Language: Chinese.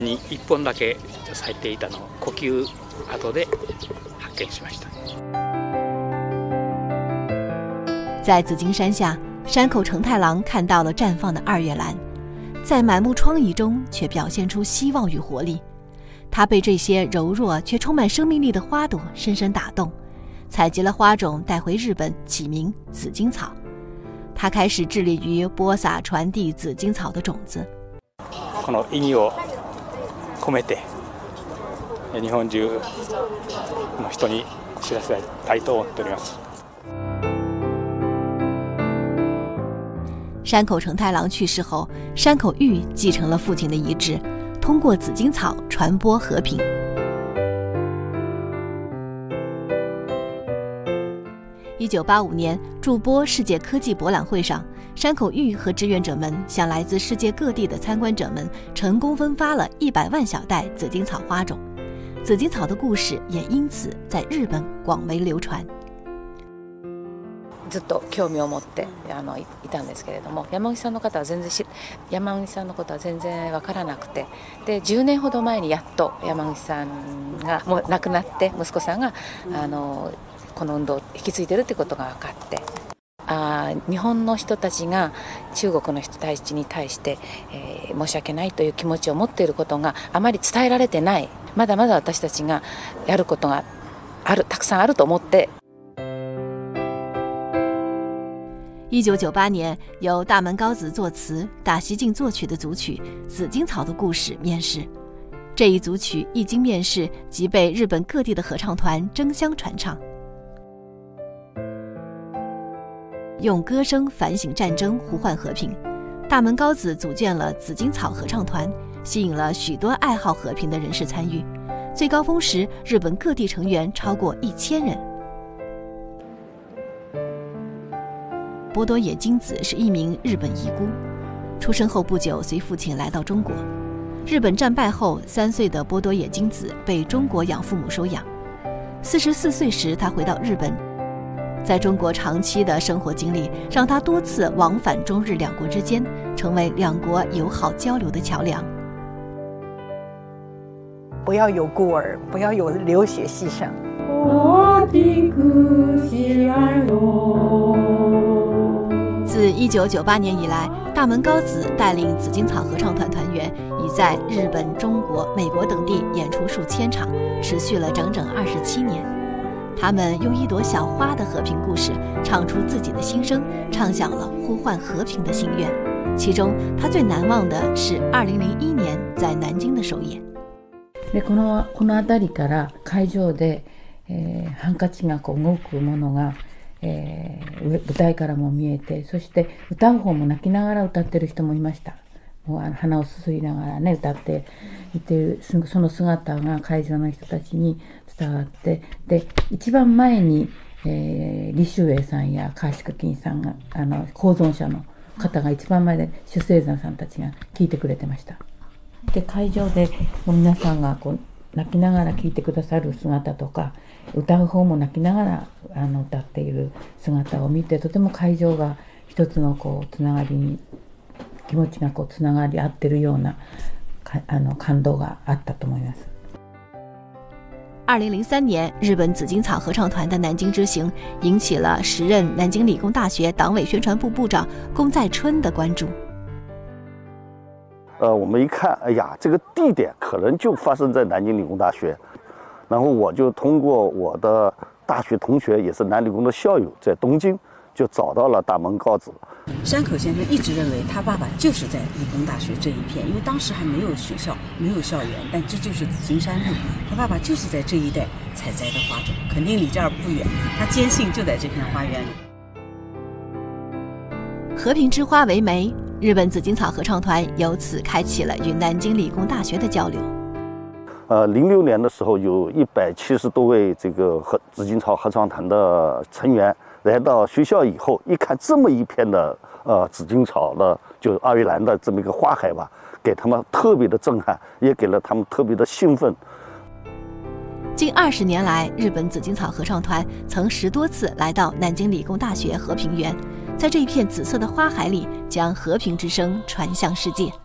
に1本だけ咲いていたのを呼吸跡で発見しました。 在紫金山下，山口承太郎看到了绽放的二月兰，在满目疮痍中却表现出希望与活力。他被这些柔弱却充满生命力的花朵深深打动，采集了花种带回日本，起名紫金草。他开始致力于播撒传递紫金草的种子。 この意義を込めて日本中の人に知らせたいと思っております。 山口承太郎去世后，山口玉继承了父亲的遗志，通过紫金草传播和平。1985年筑波世界科技博览会上，山口玉和志愿者们向来自世界各地的参观者们成功分发了100万小袋紫金草花种，紫金草的故事也因此在日本广为流传。 ずっと興味を持っていたんですけれども、山口さんのことは全然分からなくて、で10年ほど前にやっと山口さんがもう亡くなって息子さんがこの運動を引き継いでるってことが分かって、日本の人たちが中国の人たちに対して、申し訳ないという気持ちを持っていることがあまり伝えられてない。まだまだ私たちがやることがたくさんあると思って。 1998年，由大门高子作词、大西进作曲的组曲《紫金草的故事》面世。这一组曲一经面世，即被日本各地的合唱团争相传唱，用歌声反省战争，呼唤和平。大门高子组建了紫金草合唱团，吸引了许多爱好和平的人士参与。最高峰时，日本各地成员超过1000人。波多野金子是一名日本遗孤，出生后不久随父亲来到中国。日本战败后，3岁的波多野金子被中国养父母收养。44岁时，他回到日本，在中国长期的生活经历让他多次往返中日两国之间，成为两国友好交流的桥梁。 不要有孤儿，不要有流血牺牲。 自1998年以来，大门高子带领紫金草合唱团团员已在日本、中国、美国等地演出数千场，持续了整整27年。他们用一朵小花的和平故事，唱出自己的心声，唱响了呼唤和平的心愿。其中，他最难忘的是2001年在南京的首演。 でこの辺りから会場で、ハンカチが動くものが舞台からも見えて、そして歌う方も泣きながら歌ってる人もいました。もう鼻をすすりながらね歌っていて、その姿が会場の人たちに伝わって、で一番前に、李秀英さんや川鹿金さんが公存者の方が一番前で主聖山さんたちが聴いてくれてました。で会場でもう皆さんがこう泣きながら聴いてくださる姿とか、歌う方も泣きながら歌っている姿を見て、とても会場が一つのこうつながりに、気持ちがこうつながり合ってるような感動があったと思います。 2003年，日本紫金草合唱团的南京之行引起了时任南京理工大学党委宣传部部长宫在春的关注。 我们一看，哎呀，这个地点可能就发生在南京理工大学，然后我就通过我的大学同学，也是南理工的校友，在东京就找到了大门高子。 山口先生一直认为他爸爸就是在理工大学这一片，因为当时还没有学校，没有校园，但这就是紫金山路，他爸爸就是在这一带采摘的花种，肯定离这儿不远，他坚信就在这片花园里。 和平之花为媒，日本紫金草合唱团由此开启了与南京理工大学的交流。 06年的时候，有170多位这个紫金草合唱团的成员来到学校以后，一看这么一片的紫金草的，就二月兰的这么一个花海吧，给他们特别的震撼，也给了他们特别的兴奋。 近20年来，日本紫金草合唱团曾10多次来到南京理工大学和平园，在这一片紫色的花海里，将和平之声传向世界。